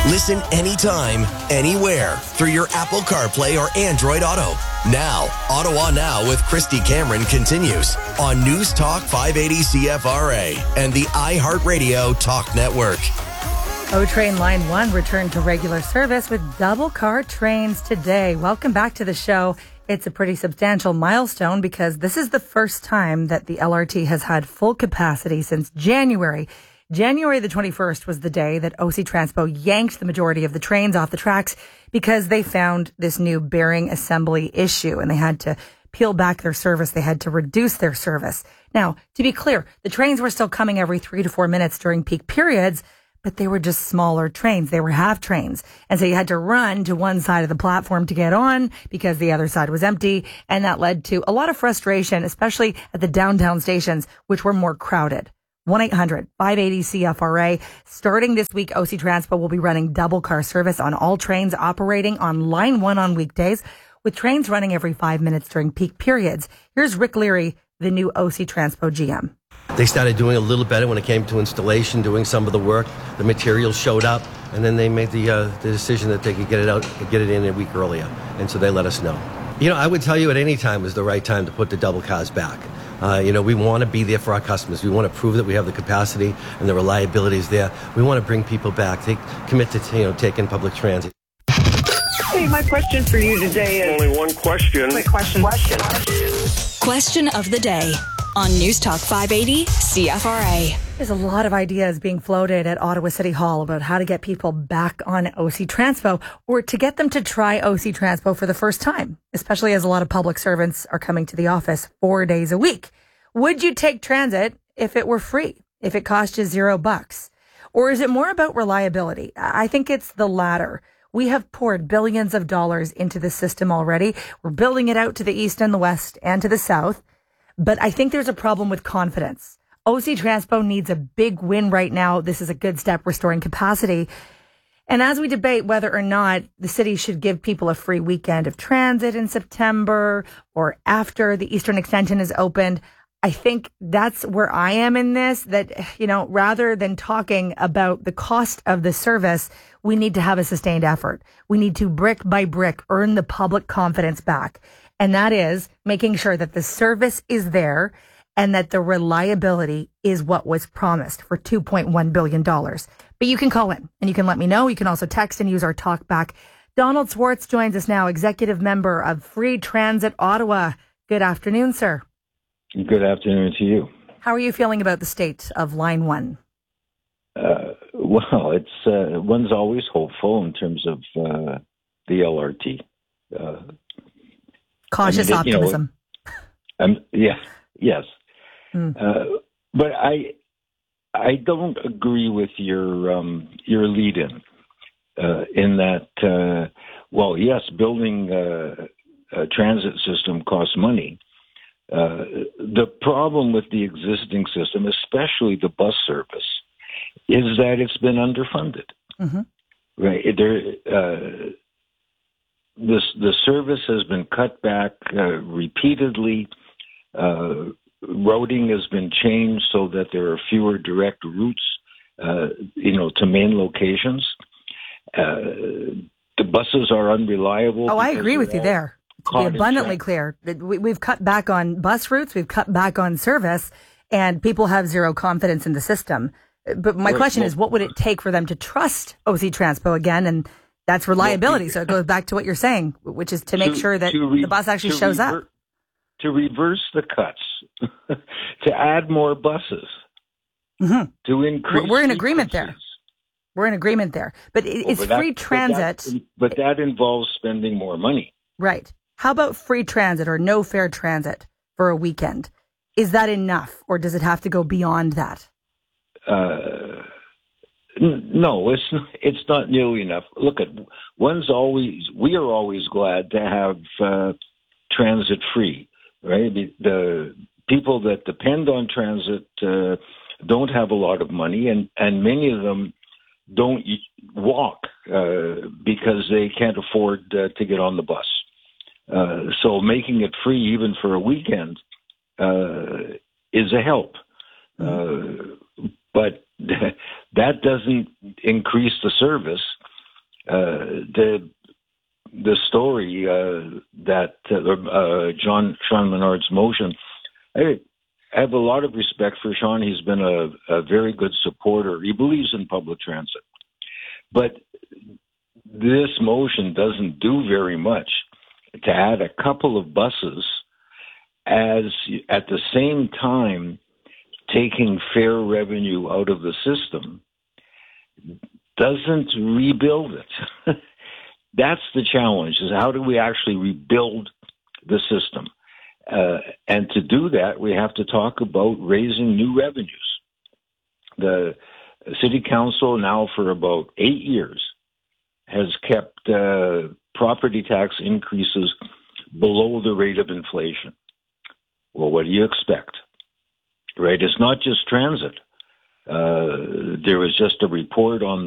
Listen anytime, anywhere through your Apple CarPlay or Android Auto. Now, Ottawa Now with Christy Cameron continues on News Talk 580 CFRA and the iHeartRadio Talk Network. O-Train Line 1 returned to regular service with double car trains today. Welcome back to the show. It's a pretty substantial milestone because this is the first time that the LRT has had full capacity since January. January the 21st was the day that OC Transpo yanked the majority of the trains off the tracks because they found this new bearing assembly issue and they had to peel back their service. They had to reduce their service. Now, to be clear, the trains were still coming every 3 to 4 minutes during peak periods, but they were just smaller trains. They were half trains. And so you had to run to one side of the platform to get on because the other side was empty. And that led to a lot of frustration, especially at the downtown stations, which were more crowded. 1-800-580-CFRA. Starting this week, OC Transpo will be running double car service on all trains operating on Line 1 on weekdays, with trains running every 5 minutes during peak periods. Here's Rick Leary, the new OC Transpo GM. They started doing a little better when it came to installation, doing some of the work. The materials showed up, and then they made the decision that they could get it in a week earlier. And so they let us know. You know, I would tell you at any time is the right time to put the double cars back. We want to be there for our customers. We want to prove that we have the capacity and the reliability is there. We want to bring people back. They commit to, taking public transit. Hey, my question for you today is... Only one question. Question of the day on News Talk 580 CFRA. There's a lot of ideas being floated at Ottawa City Hall about how to get people back on OC Transpo or to get them to try OC Transpo for the first time, especially as a lot of public servants are coming to the office 4 days a week. Would you take transit if it were free, if it cost you $0? Or is it more about reliability? I think it's the latter. We have poured billions of dollars into the system already. We're building it out to the east and the west and to the south. But I think there's a problem with confidence. OC Transpo needs a big win right now. This is a good step restoring capacity. And as we debate whether or not the city should give people a free weekend of transit in September or after the Eastern Extension is opened, I think that's where I am in this, that, rather than talking about the cost of the service, we need to have a sustained effort. We need to brick by brick earn the public confidence back. And that is making sure that the service is there and that the reliability is what was promised for $2.1 billion. But you can call in and you can let me know. You can also text and use our talk back. Donald Swartz joins us now, executive member of Free Transit Ottawa. Good afternoon, sir. Good afternoon to you. How are you feeling about the state of Line 1? Well, it's one's always hopeful in terms of the LRT. Cautious optimism. Yes. But I don't agree with your lead-in that yes, building a transit system costs money. The problem with the existing system, especially the bus service, is that it's been underfunded. Mm-hmm. Right? The service has been cut back repeatedly. Routing has been changed so that there are fewer direct routes, to main locations. The buses are unreliable. Oh, I agree with you there. To be abundantly clear, we've cut back on bus routes, we've cut back on service, and people have zero confidence in the system. But my question is, what would it take for them to trust OC Transpo again? And that's reliability. So it goes back to what you're saying, which is to make sure that the bus actually shows up. To reverse the cuts, to add more buses, to increase. We're in agreement there. We're in agreement there. But it's free transit. But that involves spending more money. Right. How about free transit or no fare transit for a weekend? Is that enough, or does it have to go beyond that? No, it's not nearly enough. Look, we are always glad to have transit free, right? The people that depend on transit don't have a lot of money, and many of them don't walk because they can't afford to get on the bus. So making it free even for a weekend is a help. But that doesn't increase the service. The story that Sean Menard's motion, I have a lot of respect for Sean. He's been a very good supporter. He believes in public transit. But this motion doesn't do very much to add a couple of buses as at the same time taking fare revenue out of the system doesn't rebuild it. That's the challenge, is how do we actually rebuild the system? And to do that, we have to talk about raising new revenues. The City Council now for about 8 years has kept property tax increases below the rate of inflation. Well, what do you expect? Right? It's not just transit. There was just a report on